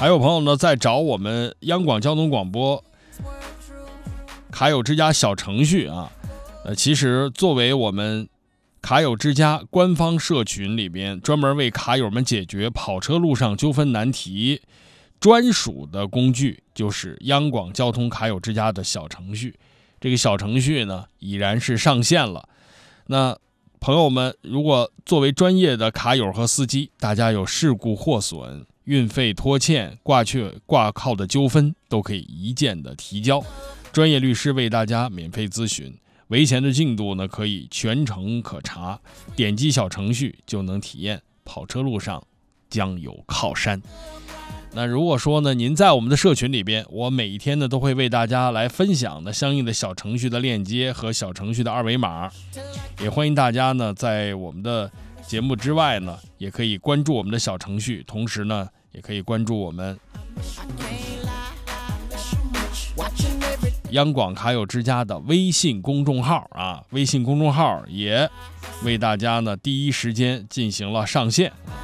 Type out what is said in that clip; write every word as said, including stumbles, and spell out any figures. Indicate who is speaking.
Speaker 1: 还有朋友呢在找我们央广交通广播卡友之家小程序啊，呃，其实作为我们卡友之家官方社群里边专门为卡友们解决跑车路上纠纷难题专属的工具，就是央广交通卡友之家的小程序。这个小程序呢已然是上线了。那朋友们，如果作为专业的卡友和司机，大家有事故获损、运费拖欠、挂缺挂靠的纠纷，都可以一键的提交，专业律师为大家免费咨询。维权的进度呢可以全程可查，点击小程序就能体验跑车路上将有靠山。那如果说呢您在我们的社群里边，我每一天呢都会为大家来分享的相应的小程序的链接和小程序的二维码，也欢迎大家呢在我们的节目之外呢也可以关注我们的小程序，同时呢也可以关注我们央广卡友之家的微信公众号啊，微信公众号也为大家呢第一时间进行了上线。